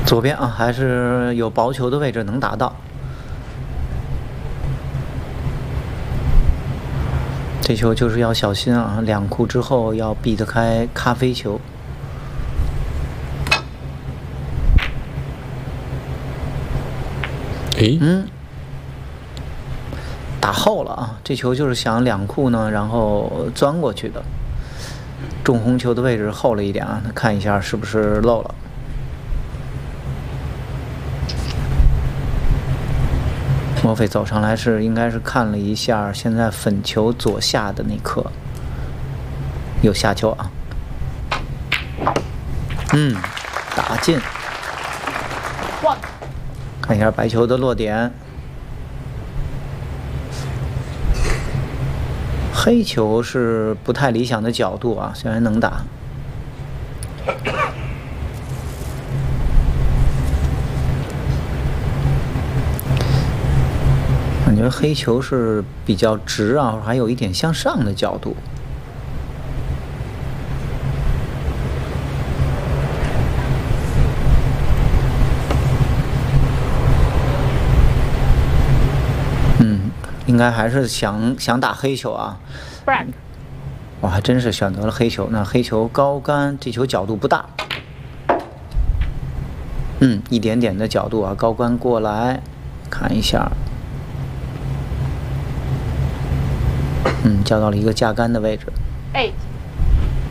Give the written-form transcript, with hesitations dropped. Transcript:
左边啊，还是有薄球的位置能打到。这球就是要小心啊，两库之后要避得开咖啡球。打后了啊！这球就是想两库呢，然后钻过去的。中红球的位置后了一点啊，看一下是不是漏了。莫非走上来应该是看了一下现在粉球左下的那颗有下球啊。打进。看一下白球的落点。黑球是不太理想的角度啊，虽然能打。感觉黑球是比较直啊，还有一点向上的角度。应该还是想打黑球啊。哇，还真是选择了黑球。那黑球高杆，这球角度不大。一点点的角度啊，高杆过来，看一下。交到了一个架杆的位置。